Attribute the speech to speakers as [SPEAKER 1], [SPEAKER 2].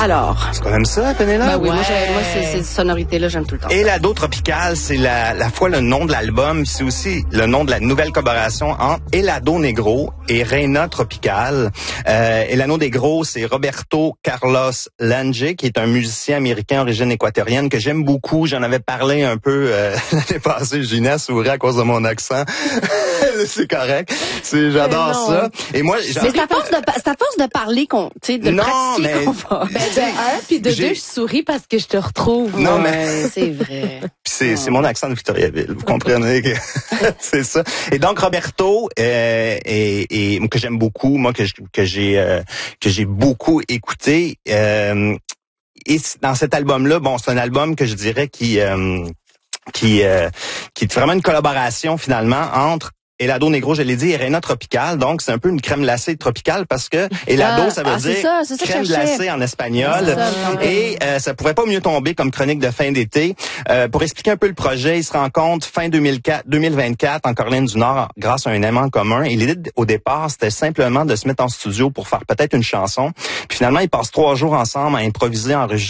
[SPEAKER 1] Alors.
[SPEAKER 2] Est-ce qu'on aime ça, Pénélope?
[SPEAKER 1] Ben oui, moi, ces sonorités-là, j'aime tout le temps.
[SPEAKER 2] Elado Tropical, c'est la fois le nom de l'album, c'est aussi le nom de la nouvelle collaboration entre Elado Negro et Reina Tropical. Elado Negro, c'est Roberto Carlos Lange, qui est un musicien américain d'origine équatorienne que j'aime beaucoup. J'en avais parlé un peu l'année passée. Ginès sourit à cause de mon accent. C'est correct. J'adore ça. Et moi,
[SPEAKER 1] c'est à force de parler qu'on, tu sais, de pratiquer qu'on va.
[SPEAKER 3] Ben, de un, puis de deux, je souris parce que je te retrouve.
[SPEAKER 2] Non, mais
[SPEAKER 1] c'est vrai.
[SPEAKER 2] C'est mon accent de Victoriaville. Vous comprenez que c'est ça. Et donc, Roberto, et que j'aime beaucoup, moi, que j'ai beaucoup écouté, et dans cet album-là, bon, c'est un album que je dirais qui est vraiment une collaboration, finalement, entre Elado Negro, je l'ai dit, et Reina Tropical. Donc, c'est un peu une crème glacée tropicale parce que Elado, ça veut dire crème glacée en espagnol. Et ça pouvait pas mieux tomber comme chronique de fin d'été. Pour expliquer un peu le projet, il se rencontre fin 2024 en Caroline du Nord grâce à un aimant commun. Et l'idée, au départ, c'était simplement de se mettre en studio pour faire peut-être une chanson. Puis finalement, ils passent 3 jours ensemble à improviser, enregistrer